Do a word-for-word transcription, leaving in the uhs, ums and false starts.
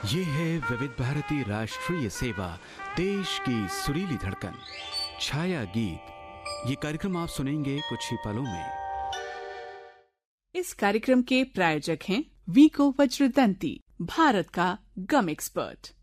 ये है विविध भारती राष्ट्रीय सेवा, देश की सुरीली धड़कन, छाया गीत। ये कार्यक्रम आप सुनेंगे कुछ ही पलों में। इस कार्यक्रम के प्रायोजक हैं वीको वज्रदंती, भारत का गम एक्सपर्ट।